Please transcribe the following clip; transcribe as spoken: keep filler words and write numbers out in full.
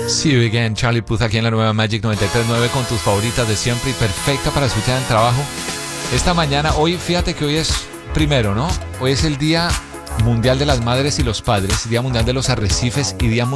See you again, Charlie Puth, aquí en la nueva Magic noventa y tres punto nueve con tus favoritas de siempre y perfecta para escuchar en el trabajo. Esta mañana, hoy, fíjate que hoy es primero, ¿no? Hoy es el Día Mundial de las Madres y los Padres, Día Mundial de los Arrecifes y Día Mundial